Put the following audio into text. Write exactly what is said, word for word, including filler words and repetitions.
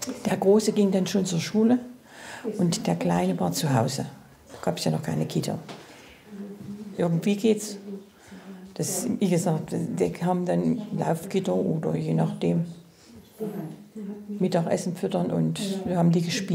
Der Große ging dann schon zur Schule und der Kleine war zu Hause. Da gab es ja noch keine Kita. Irgendwie geht's. Das, wie gesagt, die haben dann Laufgitter oder je nachdem Mittagessen füttern und wir haben die gespielt.